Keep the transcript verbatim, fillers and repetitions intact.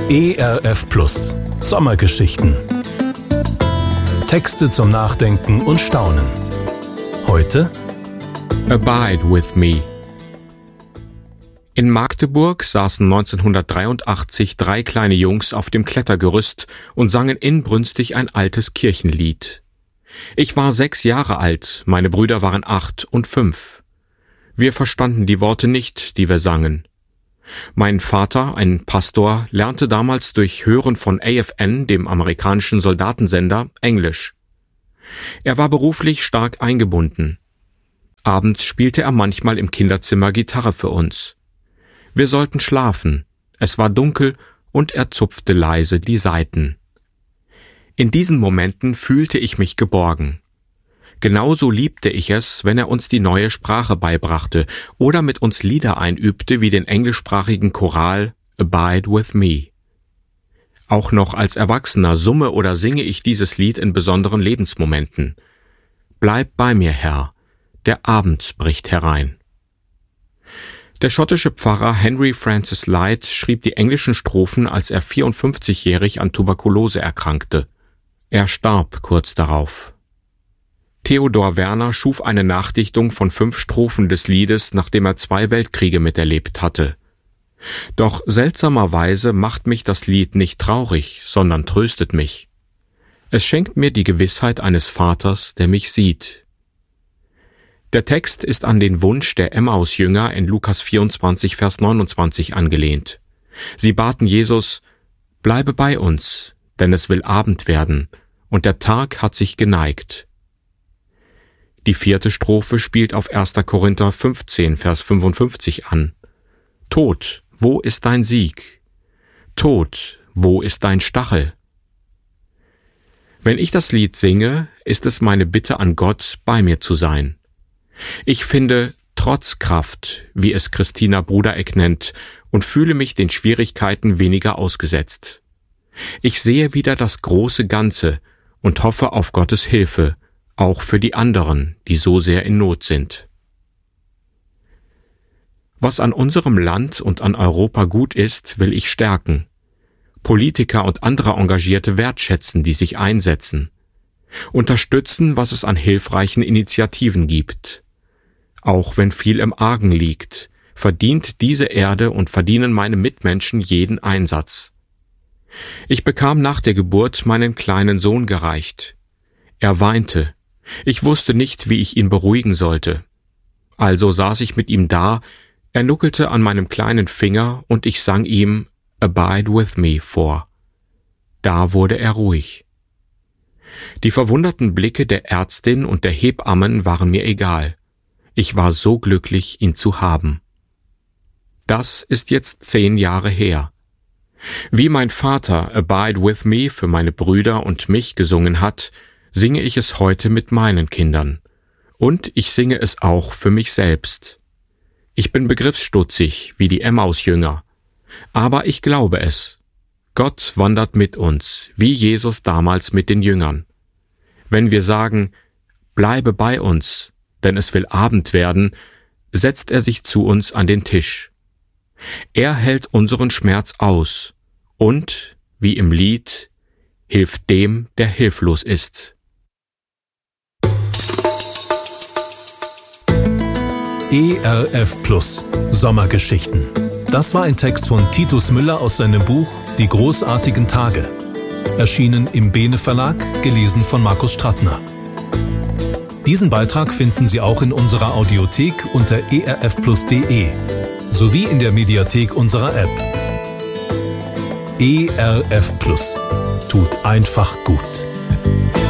E R F Plus. Sommergeschichten. Texte zum Nachdenken und Staunen. Heute Abide with me. In Magdeburg saßen neunzehnhundertdreiundachtzig drei kleine Jungs auf dem Klettergerüst und sangen inbrünstig ein altes Kirchenlied. Ich war sechs Jahre alt, meine Brüder waren acht und fünf. Wir verstanden die Worte nicht, die wir sangen. Mein Vater, ein Pastor, lernte damals durch Hören von A F N, dem amerikanischen Soldatensender, Englisch. Er war beruflich stark eingebunden. Abends spielte er manchmal im Kinderzimmer Gitarre für uns. Wir sollten schlafen, es war dunkel und er zupfte leise die Saiten. In diesen Momenten fühlte ich mich geborgen. Genauso liebte ich es, wenn er uns die neue Sprache beibrachte oder mit uns Lieder einübte wie den englischsprachigen Choral Abide with me. Auch noch als Erwachsener summe oder singe ich dieses Lied in besonderen Lebensmomenten. Bleib bei mir, Herr, der Abend bricht herein. Der schottische Pfarrer Henry Francis Lyte schrieb die englischen Strophen, als er vierundfünfzigjährig an Tuberkulose erkrankte. Er starb kurz darauf. Theodor Werner schuf eine Nachdichtung von fünf Strophen des Liedes, nachdem er zwei Weltkriege miterlebt hatte. Doch seltsamerweise macht mich das Lied nicht traurig, sondern tröstet mich. Es schenkt mir die Gewissheit eines Vaters, der mich sieht. Der Text ist an den Wunsch der Emmaus-Jünger in Lukas vierundzwanzig, Vers neunundzwanzig angelehnt. Sie baten Jesus: Bleibe bei uns, denn es will Abend werden, und der Tag hat sich geneigt. Die vierte Strophe spielt auf erster Korinther fünfzehn, Vers fünfundfünfzig an. Tod, wo ist dein Sieg? Tod, wo ist dein Stachel? Wenn ich das Lied singe, ist es meine Bitte an Gott, bei mir zu sein. Ich finde Trotzkraft, wie es Christina Brudereck nennt, und fühle mich den Schwierigkeiten weniger ausgesetzt. Ich sehe wieder das große Ganze und hoffe auf Gottes Hilfe, auch für die anderen, die so sehr in Not sind. Was an unserem Land und an Europa gut ist, will ich stärken. Politiker und andere Engagierte wertschätzen, die sich einsetzen. Unterstützen, was es an hilfreichen Initiativen gibt. Auch wenn viel im Argen liegt, verdient diese Erde und verdienen meine Mitmenschen jeden Einsatz. Ich bekam nach der Geburt meinen kleinen Sohn gereicht. Er weinte. Ich wusste nicht, wie ich ihn beruhigen sollte. Also saß ich mit ihm da, er nuckelte an meinem kleinen Finger und ich sang ihm Abide with me vor. Da wurde er ruhig. Die verwunderten Blicke der Ärztin und der Hebammen waren mir egal. Ich war so glücklich, ihn zu haben. Das ist jetzt zehn Jahre her. Wie mein Vater Abide with me für meine Brüder und mich gesungen hat, singe ich es heute mit meinen Kindern. Und ich singe es auch für mich selbst. Ich bin begriffsstutzig, wie die Emmaus-Jünger. Aber ich glaube es. Gott wandert mit uns, wie Jesus damals mit den Jüngern. Wenn wir sagen, bleibe bei uns, denn es will Abend werden, setzt er sich zu uns an den Tisch. Er hält unseren Schmerz aus und, wie im Lied, hilft dem, der hilflos ist. E R F Plus. Sommergeschichten. Das war ein Text von Titus Müller aus seinem Buch Die großartigen Tage. Erschienen im Bene Verlag, gelesen von Markus Strattner. Diesen Beitrag finden Sie auch in unserer Audiothek unter e r f plus punkt de sowie in der Mediathek unserer App. E R F Plus. Tut einfach gut.